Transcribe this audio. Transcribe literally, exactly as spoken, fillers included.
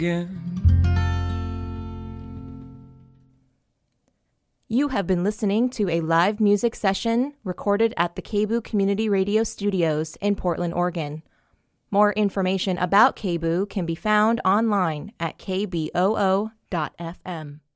You have been listening to a live music session recorded at the K B O O Community Radio Studios in Portland, Oregon. More information about K B O O can be found online at k b o o dot f m.